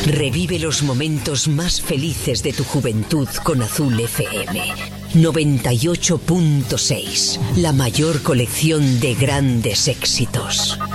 Revive los momentos más felices de tu juventud con Azul FM 98.6, la mayor colección de grandes éxitos.